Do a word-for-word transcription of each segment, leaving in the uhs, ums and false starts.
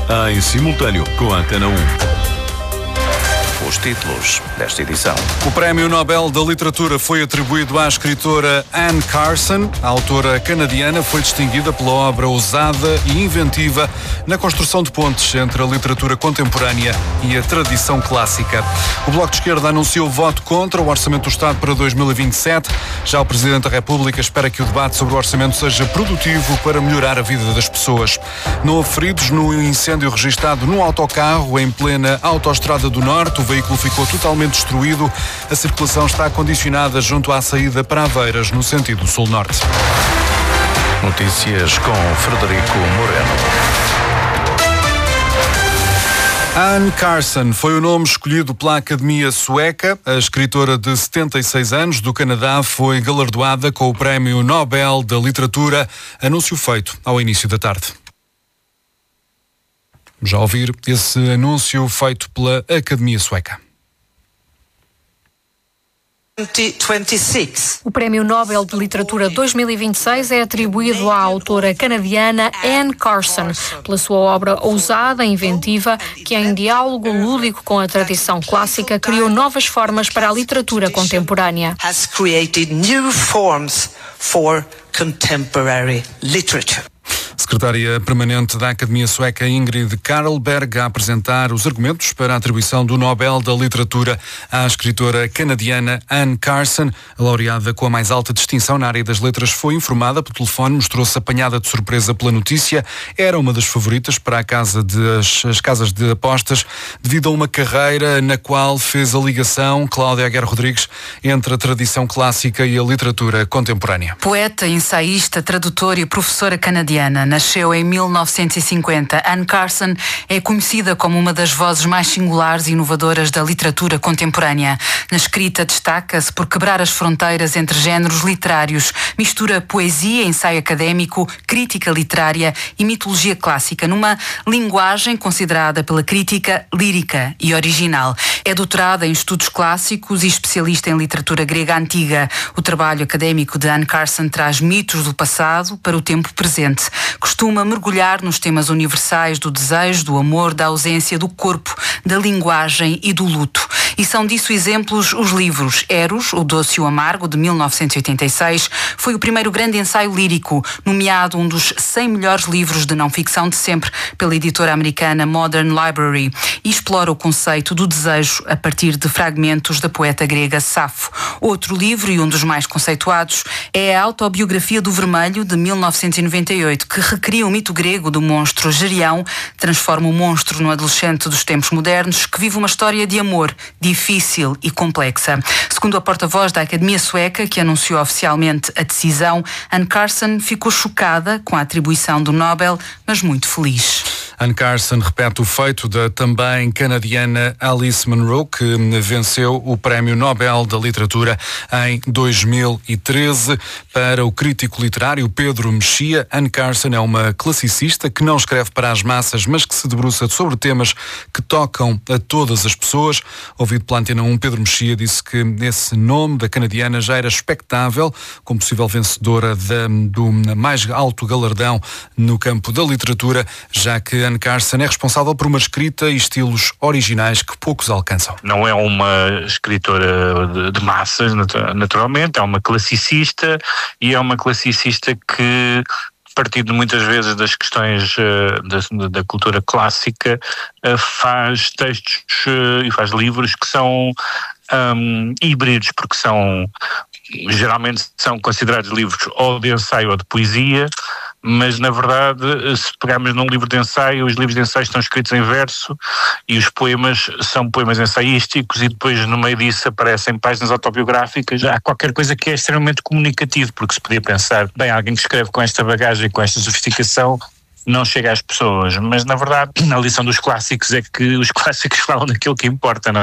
em simultâneo com a Antena um. Os títulos desta edição. O Prémio Nobel da Literatura foi atribuído à escritora Anne Carson. A autora canadiana foi distinguida pela obra ousada e inventiva na construção de pontes entre a literatura contemporânea e a tradição clássica. O Bloco de Esquerda anunciou voto contra o Orçamento do Estado para dois mil e vinte e sete. Já o Presidente da República espera que o debate sobre o orçamento seja produtivo para melhorar a vida das pessoas. Não houve feridos no incêndio registado num autocarro em plena Autoestrada do Norte. O veículo ficou totalmente destruído. A circulação está condicionada junto à saída para Aveiras, no sentido sul-norte. Notícias com Frederico Moreno. Anne Carson foi o nome escolhido pela Academia Sueca. A escritora de setenta e seis anos do Canadá foi galardoada com o Prémio Nobel da Literatura. Anúncio feito ao início da tarde. Vamos já ouvir esse anúncio feito pela Academia Sueca. O Prémio Nobel de Literatura dois mil e vinte e seis é atribuído à autora canadiana Anne Carson pela sua obra ousada e inventiva que, em diálogo lúdico com a tradição clássica, criou novas formas para a literatura contemporânea. Has created new forms for contemporary literature. Secretária Permanente da Academia Sueca Ingrid Carlberg a apresentar os argumentos para a atribuição do Nobel da Literatura à escritora canadiana Anne Carson. A laureada com a mais alta distinção na área das letras foi informada por telefone, mostrou-se apanhada de surpresa pela notícia. Era uma das favoritas para a casa de, as, as casas de apostas devido a uma carreira na qual fez a ligação, Cláudia Aguirre Rodrigues, entre a tradição clássica e a literatura contemporânea. Poeta, ensaísta, tradutora e professora canadiana. Nasceu em mil novecentos e cinquenta. Anne Carson é conhecida como uma das vozes mais singulares e inovadoras da literatura contemporânea. Na escrita destaca-se por quebrar as fronteiras entre géneros literários. Mistura poesia, ensaio académico, crítica literária e mitologia clássica numa linguagem considerada pela crítica lírica e original. É doutorada em estudos clássicos e especialista em literatura grega antiga. O trabalho académico de Anne Carson traz mitos do passado para o tempo presente. Costuma mergulhar nos temas universais do desejo, do amor, da ausência, do corpo, da linguagem e do luto. E são disso exemplos os livros. Eros, o Doce e o Amargo, de mil novecentos e oitenta e seis, foi o primeiro grande ensaio lírico, nomeado um dos cem melhores livros de não-ficção de sempre pela editora americana Modern Library, e explora o conceito do desejo a partir de fragmentos da poeta grega Safo. Outro livro, e um dos mais conceituados, é a Autobiografia do Vermelho, de mil novecentos e noventa e oito, que recria o mito grego do monstro Gerião, transforma o monstro no adolescente dos tempos modernos que vive uma história de amor difícil e complexa. Segundo a porta-voz da Academia Sueca, que anunciou oficialmente a decisão, Anne Carson ficou chocada com a atribuição do Nobel, mas muito feliz. Anne Carson repete o feito da também canadiana Alice Munro, que venceu o Prémio Nobel da Literatura em dois mil e treze. Para o crítico literário Pedro Mexia, Anne Carson é uma classicista que não escreve para as massas, mas que se debruça sobre temas que tocam a todas as pessoas. Ouvido pela Antena um, Pedro Mexia disse que esse nome da canadiana já era expectável como possível vencedora da, do mais alto galardão no campo da literatura, já que Anne Carson é responsável por uma escrita e estilos originais que poucos alcançam. Não é uma escritora de, de massas, naturalmente, é uma classicista, e é uma classicista que, partindo muitas vezes das questões uh, da, da cultura clássica, uh, faz textos uh, e faz livros que são um, híbridos, porque são, geralmente são considerados livros ou de ensaio ou de poesia, mas na verdade, se pegarmos num livro de ensaio, os livros de ensaio estão escritos em verso e os poemas são poemas ensaísticos, e depois no meio disso aparecem páginas autobiográficas. Há qualquer coisa que é extremamente comunicativo, porque se podia pensar, bem, alguém que escreve com esta bagagem, com esta sofisticação, não chega às pessoas, mas na verdade a lição dos clássicos é que os clássicos falam daquilo que importa, não é?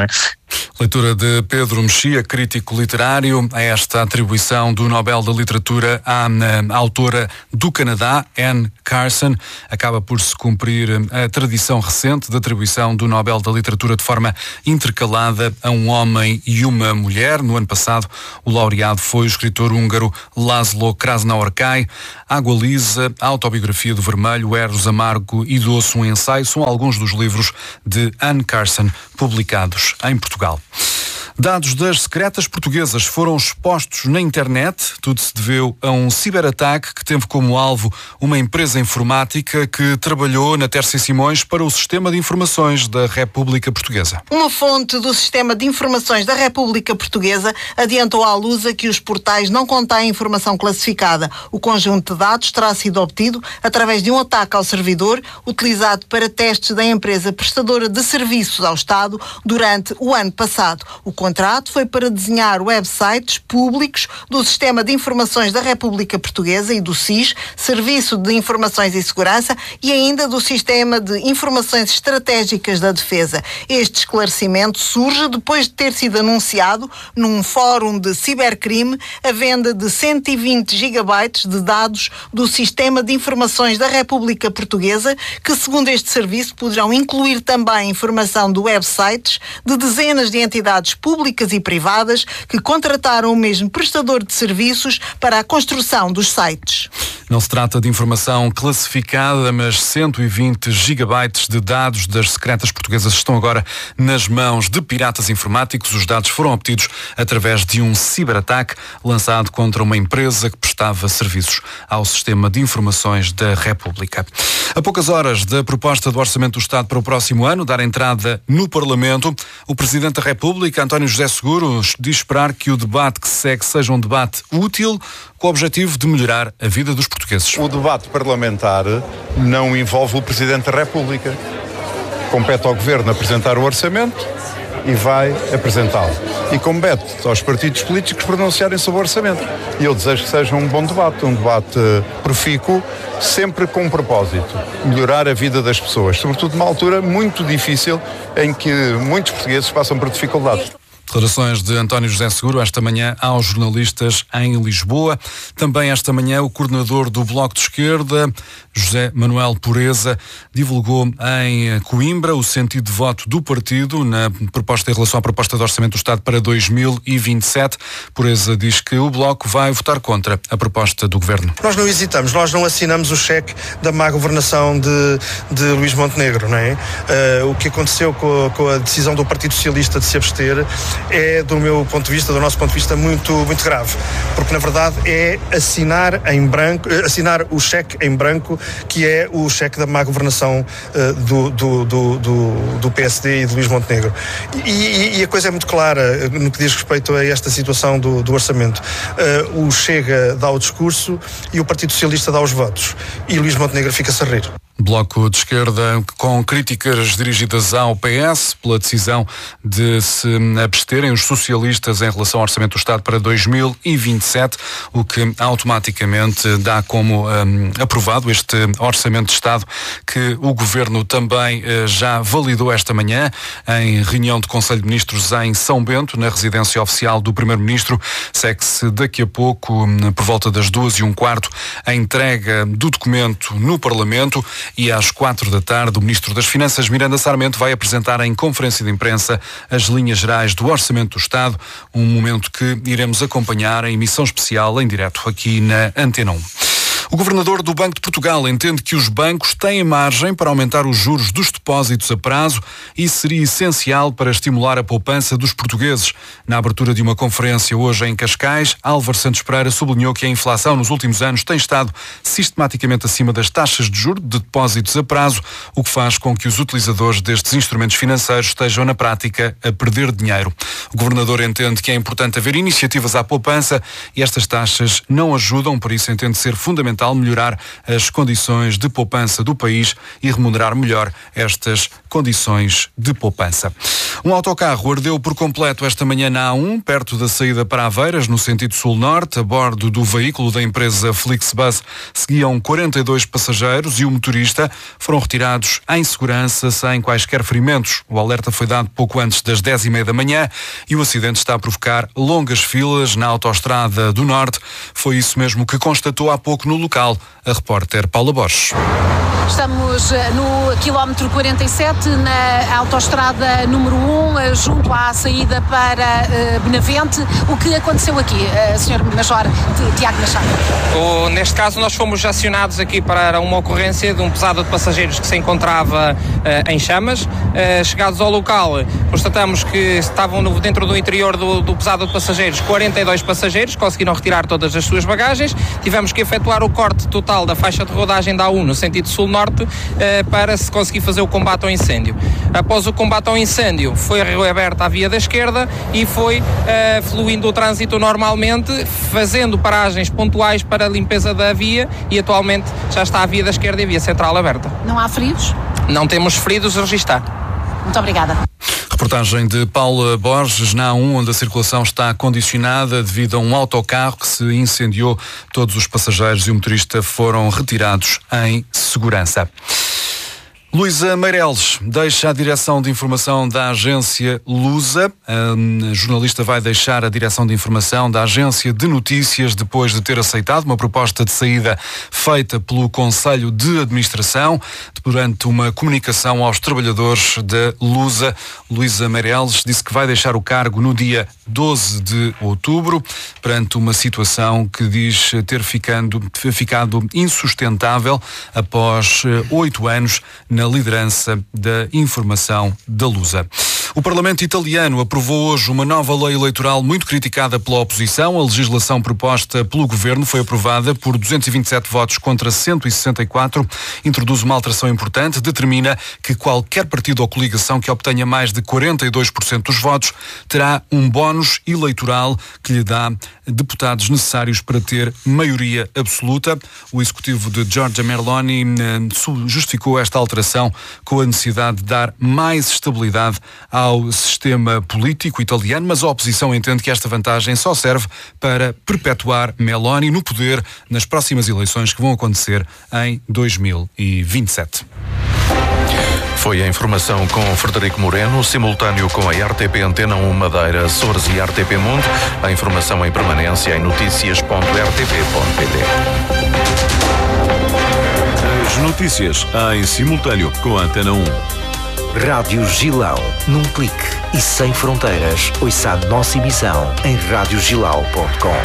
Leitura de Pedro Mexia, crítico literário, a esta atribuição do Nobel da Literatura à, à autora do Canadá, Anne Carson. Acaba por se cumprir a tradição recente de atribuição do Nobel da Literatura de forma intercalada a um homem e uma mulher. No ano passado, o laureado foi o escritor húngaro László Krásznahorkai. Água Lisa, a autobiografia do Vermelho, Eros Amargo e Doce, um ensaio, são alguns dos livros de Anne Carson publicados em Portugal. Dados das secretas portuguesas foram expostos na internet. Tudo se deveu a um ciberataque que teve como alvo uma empresa informática que trabalhou na Tércia Simões para o Sistema de Informações da República Portuguesa. Uma fonte do Sistema de Informações da República Portuguesa adiantou à Lusa que os portais não contêm informação classificada. O conjunto de dados terá sido obtido através de um ataque ao servidor utilizado para testes da empresa prestadora de serviços ao Estado durante o ano passado. O O contrato foi para desenhar websites públicos do Sistema de Informações da República Portuguesa e do S I S, Serviço de Informações e Segurança, e ainda do Sistema de Informações Estratégicas da Defesa. Este esclarecimento surge depois de ter sido anunciado num fórum de cibercrime a venda de cento e vinte gigabytes de dados do Sistema de Informações da República Portuguesa, que, segundo este serviço, poderão incluir também informação de websites de dezenas de entidades públicas públicas e privadas que contrataram o mesmo prestador de serviços para a construção dos sites. Não se trata de informação classificada, mas cento e vinte gigabytes de dados das secretas portuguesas estão agora nas mãos de piratas informáticos. Os dados foram obtidos através de um ciberataque lançado contra uma empresa que prestava serviços ao Sistema de Informações da República. A poucas horas da proposta do Orçamento do Estado para o próximo ano dar entrada no Parlamento, o Presidente da República, António José Seguro, diz esperar que o debate que segue seja um debate útil, com o objetivo de melhorar a vida dos portugueses. O debate parlamentar não envolve o Presidente da República. Compete ao Governo apresentar o orçamento e vai apresentá-lo. E compete aos partidos políticos pronunciarem sobre o orçamento. E eu desejo que seja um bom debate, um debate profícuo, sempre com um propósito: melhorar a vida das pessoas, sobretudo numa altura muito difícil em que muitos portugueses passam por dificuldades. Declarações de António José Seguro esta manhã aos jornalistas em Lisboa. Também esta manhã o coordenador do Bloco de Esquerda, José Manuel Pureza, divulgou em Coimbra o sentido de voto do partido na proposta em relação à proposta de Orçamento do Estado para dois mil e vinte e sete. Pureza diz que o Bloco vai votar contra a proposta do Governo. Nós não hesitamos, nós não assinamos o cheque da má governação de, de Luís Montenegro, não é? Uh, o que aconteceu com a, com a decisão do Partido Socialista de se abster é, do meu ponto de vista, do nosso ponto de vista, muito, muito grave, porque na verdade é assinar em branco, assinar o cheque em branco, que é o cheque da má governação uh, do, do, do, do, do P S D e de Luís Montenegro. E, e, e a coisa é muito clara no que diz respeito a esta situação do, do orçamento. Uh, o Chega dá o discurso e o Partido Socialista dá os votos. E Luís Montenegro fica-se a rir. Bloco de Esquerda com críticas dirigidas ao P S pela decisão de se absterem os socialistas em relação ao Orçamento do Estado para dois mil e vinte e sete, o que automaticamente dá como um, aprovado este Orçamento de Estado, que o Governo também uh, já validou esta manhã em reunião de Conselho de Ministros em São Bento, na residência oficial do Primeiro-Ministro. Segue-se daqui a pouco, um, por volta das duas e um quarto, a entrega do documento no Parlamento. E às quatro da tarde, o Ministro das Finanças, Miranda Sarmento, vai apresentar em conferência de imprensa as linhas gerais do Orçamento do Estado, um momento que iremos acompanhar em emissão especial em direto aqui na Antena um. O governador do Banco de Portugal entende que os bancos têm margem para aumentar os juros dos depósitos a prazo e seria essencial para estimular a poupança dos portugueses. Na abertura de uma conferência hoje em Cascais, Álvaro Santos Pereira sublinhou que a inflação nos últimos anos tem estado sistematicamente acima das taxas de juros de depósitos a prazo, o que faz com que os utilizadores destes instrumentos financeiros estejam na prática a perder dinheiro. O governador entende que é importante haver iniciativas à poupança e estas taxas não ajudam, por isso entende ser fundamental melhorar as condições de poupança do país e remunerar melhor estas condições de poupança. Um autocarro ardeu por completo esta manhã na A um, perto da saída para Aveiras, no sentido sul-norte. A bordo do veículo da empresa Flixbus seguiam quarenta e dois passageiros e o motorista foram retirados em segurança, sem quaisquer ferimentos. O alerta foi dado pouco antes das dez e meia da manhã e o acidente está a provocar longas filas na autoestrada do Norte. Foi isso mesmo que constatou há pouco no local a repórter Paula Borges. Estamos no quilómetro quarenta e sete, na autoestrada número um, junto à saída para uh, Benavente. O que aconteceu aqui, uh, senhor Major Tiago Machado? O, neste caso, nós fomos acionados aqui para uma ocorrência de um pesado de passageiros que se encontrava uh, em chamas. Uh, chegados ao local, constatamos que estavam no, dentro do interior do, do pesado de passageiros quarenta e dois passageiros, conseguiram retirar todas as suas bagagens. Tivemos que efetuar o corte total da faixa de rodagem da A um no sentido sul-norte para se conseguir fazer o combate ao incêndio. Após o combate ao incêndio, foi reaberta a via da esquerda e foi uh, fluindo o trânsito normalmente, fazendo paragens pontuais para a limpeza da via e atualmente já está a via da esquerda e a via central aberta. Não há feridos? Não temos feridos a registrar. Muito obrigada. Reportagem de Paula Borges na A um, onde a circulação está condicionada devido a um autocarro que se incendiou. Todos os passageiros e o motorista foram retirados em segurança. Luísa Meireles deixa a direção de informação da agência Lusa. A jornalista vai deixar a direção de informação da agência de notícias depois de ter aceitado uma proposta de saída feita pelo Conselho de Administração. Durante uma comunicação aos trabalhadores da Lusa, Luísa Meireles disse que vai deixar o cargo no dia doze de outubro, perante uma situação que diz ter ficando, ficado insustentável após oito anos na liderança da informação da Lusa. O Parlamento italiano aprovou hoje uma nova lei eleitoral muito criticada pela oposição. A legislação proposta pelo governo foi aprovada por duzentos e vinte e sete votos contra cento e sessenta e quatro. Introduz uma alteração importante, determina que qualquer partido ou coligação que obtenha mais de quarenta e dois por cento dos votos terá um bónus eleitoral que lhe dá deputados necessários para ter maioria absoluta. O executivo de Giorgia Meloni justificou esta alteração com a necessidade de dar mais estabilidade ao sistema político italiano, mas a oposição entende que esta vantagem só serve para perpetuar Meloni no poder nas próximas eleições que vão acontecer em dois mil e vinte e sete. Foi a informação com Frederico Moreno, simultâneo com a R T P Antena um Madeira, Açores e R T P Mundo. A informação em permanência em notícias ponto r t p ponto p t. As notícias em simultâneo com a Antena um. Rádio Gilão, num clique e sem fronteiras. Ouça a nossa emissão em rádio gilau ponto com.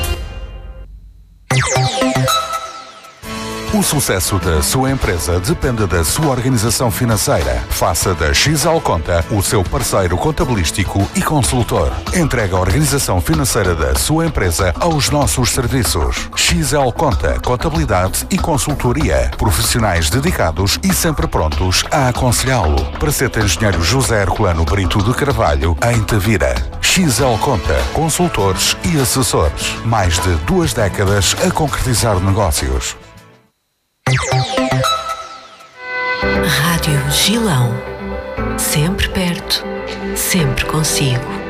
O sucesso da sua empresa depende da sua organização financeira. Faça da X L Conta o seu parceiro contabilístico e consultor. Entregue a organização financeira da sua empresa aos nossos serviços. X L Conta, contabilidade e consultoria. Profissionais dedicados e sempre prontos a aconselhá-lo. Praceta Engenheiro José Herculano Brito de Carvalho, em Tavira. X L Conta, consultores e assessores. Mais de duas décadas a concretizar negócios. Rádio Gilão. Sempre perto, sempre consigo.